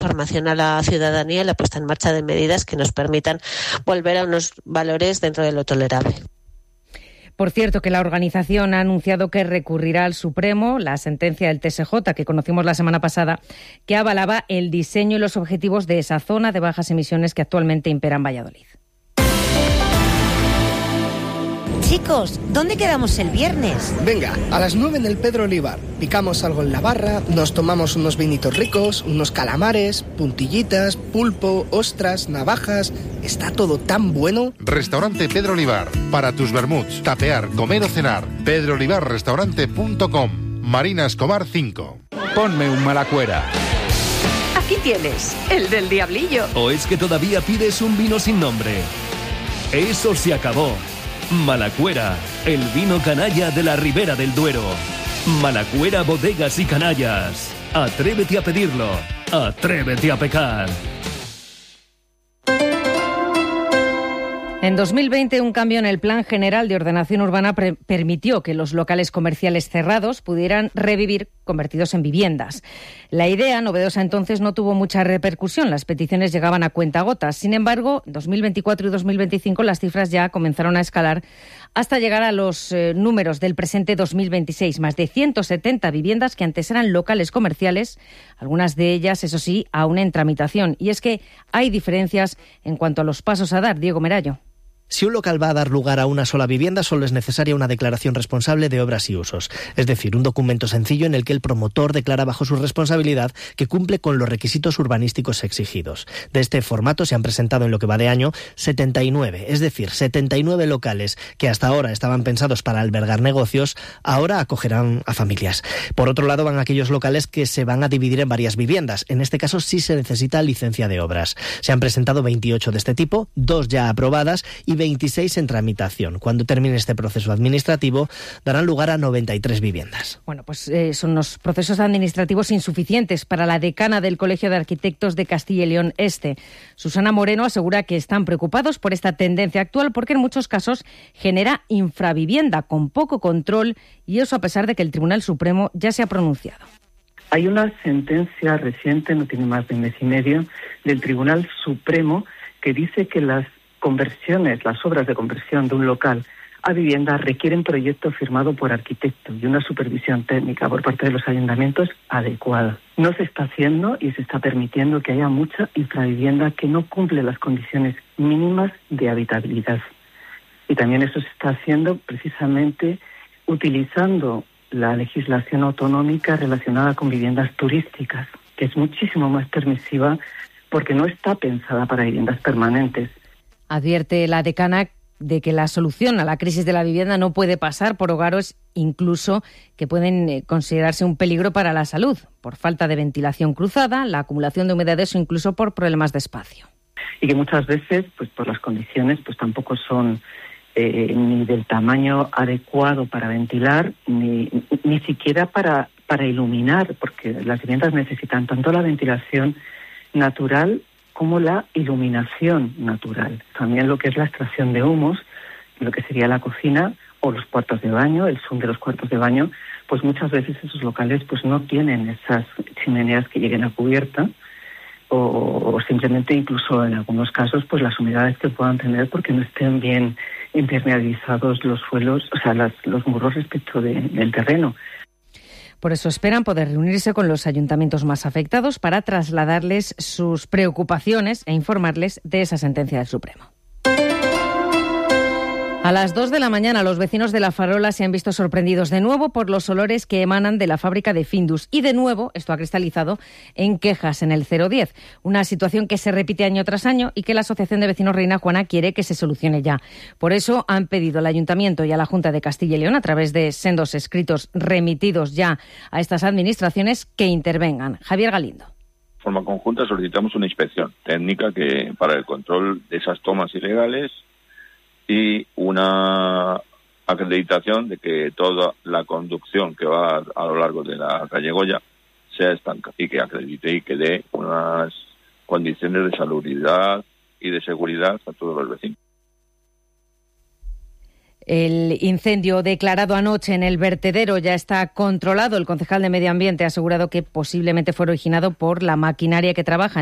formación a la ciudadanía y la puesta en marcha de medidas que nos permitan volver a unos valores dentro de lo tolerable. Por cierto, que la organización ha anunciado que recurrirá al Supremo la sentencia del TSJ que conocimos la semana pasada, que avalaba el diseño y los objetivos de esa zona de bajas emisiones que actualmente impera en Valladolid. Chicos, ¿dónde quedamos el viernes? Venga, a las 9 en el Pedro Olivar. Picamos algo en la barra, nos tomamos unos vinitos ricos, unos calamares, puntillitas, pulpo, ostras, navajas... Está todo tan bueno. Restaurante Pedro Olivar. Para tus vermuts, tapear, comer o cenar. pedroolivarrestaurante.com. Marina Escobar 5. Ponme un Malacuera. Aquí tienes, el del diablillo. ¿O es que todavía pides un vino sin nombre? Eso se acabó. Malacuera, el vino canalla de la Ribera del Duero. Malacuera, bodegas y canallas. Atrévete a pedirlo. Atrévete a pecar. En 2020, un cambio en el Plan General de Ordenación Urbana permitió que los locales comerciales cerrados pudieran revivir convertidos en viviendas. La idea, novedosa entonces, no tuvo mucha repercusión. Las peticiones llegaban a cuentagotas. Sin embargo, en 2024 y 2025 las cifras ya comenzaron a escalar hasta llegar a los números del presente 2026. Más de 170 viviendas que antes eran locales comerciales, algunas de ellas, eso sí, aún en tramitación. Y es que hay diferencias en cuanto a los pasos a dar. Diego Merayo. Si un local va a dar lugar a una sola vivienda, solo es necesaria una declaración responsable de obras y usos, es decir, un documento sencillo en el que el promotor declara bajo su responsabilidad que cumple con los requisitos urbanísticos exigidos. De este formato se han presentado en lo que va de año 79, es decir, 79 locales que hasta ahora estaban pensados para albergar negocios, ahora acogerán a familias. Por otro lado, van aquellos locales que se van a dividir en varias viviendas. En este caso sí se necesita licencia de obras. Se han presentado 28 de este tipo, 2 ya aprobadas y 26 en tramitación. Cuando termine este proceso administrativo, darán lugar a 93 viviendas. Bueno, pues son los procesos administrativos insuficientes para la decana del Colegio de Arquitectos de Castilla y León Este. Susana Moreno asegura que están preocupados por esta tendencia actual porque en muchos casos genera infravivienda con poco control, y eso a pesar de que el Tribunal Supremo ya se ha pronunciado. Hay una sentencia reciente, no tiene más de un mes y medio, del Tribunal Supremo que dice que las conversiones, las obras de conversión de un local a vivienda requieren proyecto firmado por arquitecto y una supervisión técnica por parte de los ayuntamientos adecuada. No se está haciendo y se está permitiendo que haya mucha infravivienda que no cumple las condiciones mínimas de habitabilidad. Y también eso se está haciendo precisamente utilizando la legislación autonómica relacionada con viviendas turísticas, que es muchísimo más permisiva porque no está pensada para viviendas permanentes. Advierte la decana de que la solución a la crisis de la vivienda no puede pasar por hogares incluso que pueden considerarse un peligro para la salud, por falta de ventilación cruzada, la acumulación de humedades o incluso por problemas de espacio. Y que muchas veces, pues por las condiciones, pues tampoco son ni del tamaño adecuado para ventilar, ni siquiera para iluminar, porque las viviendas necesitan tanto la ventilación natural como la iluminación natural. También lo que es la extracción de humos, lo que sería la cocina o los cuartos de baño, el zoom de los cuartos de baño, pues muchas veces esos locales pues no tienen esas chimeneas que lleguen a cubierta o simplemente incluso en algunos casos pues las humedades que puedan tener porque no estén bien impermeabilizados los suelos, o sea, los muros respecto del terreno. Por eso esperan poder reunirse con los ayuntamientos más afectados para trasladarles sus preocupaciones e informarles de esa sentencia del Supremo. A las 2 de la mañana, los vecinos de La Farola se han visto sorprendidos de nuevo por los olores que emanan de la fábrica de Findus. Y de nuevo, esto ha cristalizado en quejas en el 010. Una situación que se repite año tras año y que la Asociación de Vecinos Reina Juana quiere que se solucione ya. Por eso han pedido al Ayuntamiento y a la Junta de Castilla y León, a través de sendos escritos remitidos ya a estas administraciones, que intervengan. Javier Galindo. De forma conjunta solicitamos una inspección técnica que para el control de esas tomas ilegales y una acreditación de que toda la conducción que va a lo largo de la calle Goya sea estanca y que acredite y que dé unas condiciones de salubridad y de seguridad a todos los vecinos. El incendio declarado anoche en el vertedero ya está controlado. El concejal de Medio Ambiente ha asegurado que posiblemente fue originado por la maquinaria que trabaja